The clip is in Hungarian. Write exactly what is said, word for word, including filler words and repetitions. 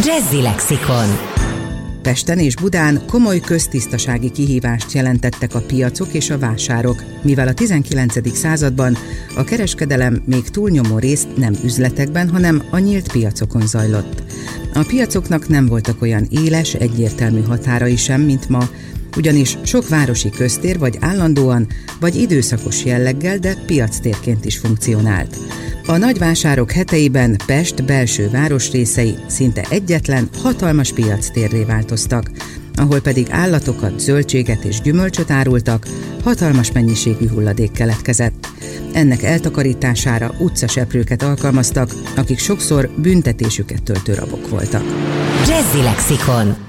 Jazzy Lexikon. Pesten és Budán komoly köztisztasági kihívást jelentettek a piacok és a vásárok, mivel a tizenkilencedik században a kereskedelem még túlnyomó részt nem üzletekben, hanem a nyílt piacokon zajlott. A piacoknak nem voltak olyan éles, egyértelmű határai sem, mint ma, ugyanis sok városi köztér vagy állandóan, vagy időszakos jelleggel, de piactérként is funkcionált. A nagyvásárok heteiben Pest belső városrészei szinte egyetlen, hatalmas piactérré változtak, ahol pedig állatokat, zöldséget és gyümölcsöt árultak, hatalmas mennyiségű hulladék keletkezett. Ennek eltakarítására utcaseprőket alkalmaztak, akik sokszor büntetésüket töltő rabok voltak. Jazzy Lexikon.